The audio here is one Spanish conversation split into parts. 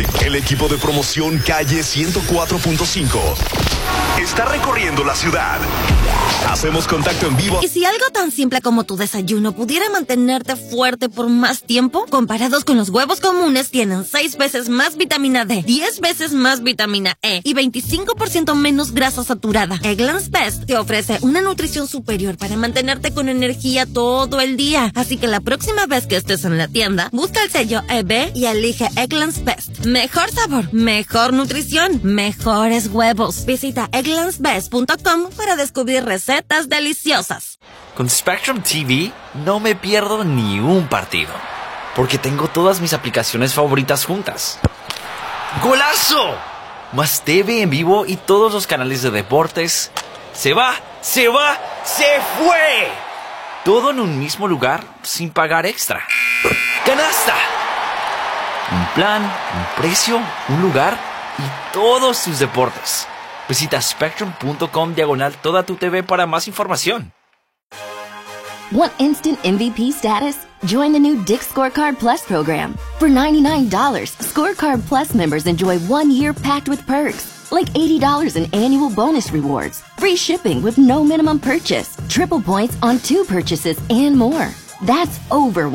El equipo de promoción Calle 104.5 está recorriendo la ciudad. Hacemos contacto en vivo. ¿Y si algo tan simple como tu desayuno pudiera mantenerte fuerte por más tiempo? Comparados con los huevos comunes, tienen 6 veces más vitamina D, 10 veces más vitamina E y 25% menos grasa saturada. Eggland's Best te ofrece una nutrición superior para mantenerte con energía todo el día. Así que la próxima vez que estés en la tienda, busca el sello EB y elige Eggland's Best. Mejor sabor, mejor nutrición, mejores huevos. Visita egglandsbest.com para descubrir recetas deliciosas. Con Spectrum TV no me pierdo ni un partido, porque tengo todas mis aplicaciones favoritas juntas. ¡Golazo! Más TV en vivo y todos los canales de deportes. ¡Se fue! Todo en un mismo lugar sin pagar extra. ¡Canasta! Un plan, un precio, un lugar y todos tus deportes. Visita spectrum.com/toda tu TV para más información. Want instant MVP status? Join the new Dick's Scorecard Plus program. For $99, Scorecard Plus members enjoy 1 year packed with perks, like $80 in annual bonus rewards, free shipping with no minimum purchase, triple points on 2 purchases, and more. That's over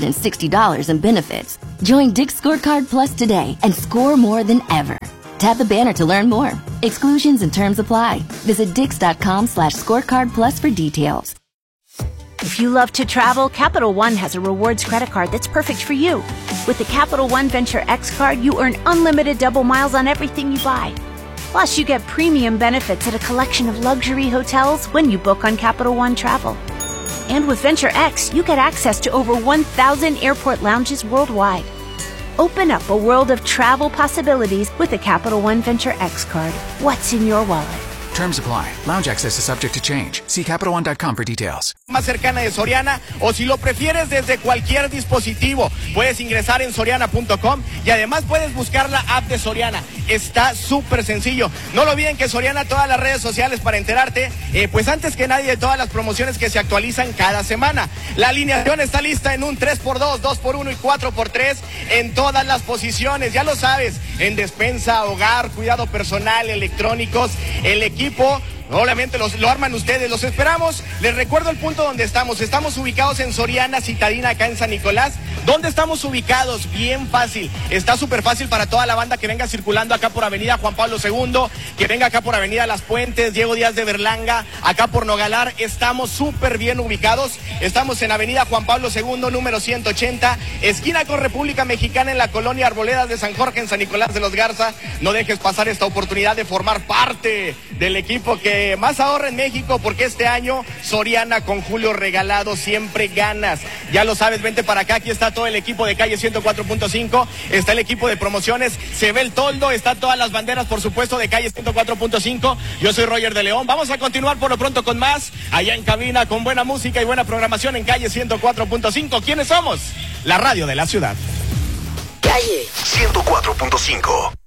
$160 in benefits. Join Dick's Scorecard Plus today and score more than ever. Tap the banner to learn more. Exclusions and terms apply. Visit dix.com/scorecard plus for details. If you love to travel, Capital One has a rewards credit card that's perfect for you. With the Capital One Venture X card, you earn unlimited double miles on everything you buy. Plus, you get premium benefits at a collection of luxury hotels when you book on Capital One Travel. And with Venture X, you get access to over 1,000 airport lounges worldwide. Open up a world of travel possibilities with the Capital One Venture X card. What's in your wallet? Terms apply. Lounge access is subject to change. See CapitalOne.com for details. Más cercana de Soriana, o si lo prefieres desde cualquier dispositivo, puedes ingresar en soriana.com y además puedes buscar la app de Soriana. Está súper sencillo. No lo olviden que Soriana, todas las redes sociales para enterarte, pues antes que nadie, de todas las promociones que se actualizan cada semana. La alineación está lista en un 3x2, 2x1 y 4x3 en todas las posiciones. Ya lo sabes, en despensa, hogar, cuidado personal, electrónicos, el equipo. Obviamente lo arman ustedes, los esperamos. Les recuerdo el punto donde estamos. Estamos ubicados en Soriana Citadina, acá en San Nicolás. ¿Dónde estamos ubicados? Bien fácil. Está súper fácil para toda la banda que venga circulando acá por Avenida Juan Pablo II, que venga acá por Avenida Las Puentes, Diego Díaz de Berlanga, acá por Nogalar. Estamos súper bien ubicados. Estamos en Avenida Juan Pablo II, número 180, esquina con República Mexicana, en la colonia Arboledas de San Jorge, en San Nicolás de los Garza. No dejes pasar esta oportunidad de formar parte del equipo que más ahorra en México, porque este año Soriana con Julio Regalado siempre ganas. Ya lo sabes, vente para acá. Aquí está todo el equipo de Calle 104.5, está el equipo de promociones, se ve el toldo, está todas las banderas, por supuesto, de Calle 104.5. Yo soy Roger de León. Vamos a continuar por lo pronto con más allá en cabina, con buena música y buena programación en Calle 104.5. ¿Quiénes somos? La radio de la ciudad. Calle 104.5.